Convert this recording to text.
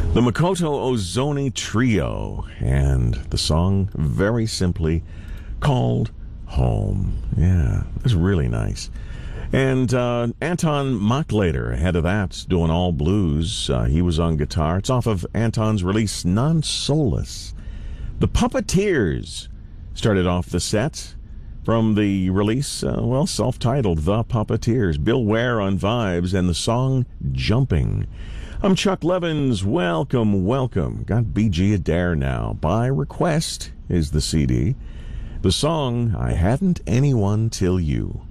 The Makoto Ozoni Trio, and the song, very simply, called Home. Yeah, it's really nice. And Anton Mochlader, ahead of that, doing all blues. He was on guitar. It's off of Anton's release, Non Solus. The Puppeteers started off the set from the release, self-titled The Puppeteers. Bill Ware on vibes and the song Jumping. I'm Chuck Levins. Welcome. Got BG Adair now. By Request is the CD. The song, I Hadn't Anyone Till You.